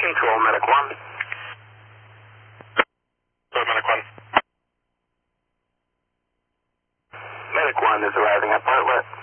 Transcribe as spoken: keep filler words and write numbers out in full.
control, Medic one. Sorry, Medic one. Medic one is arriving at Bartlett.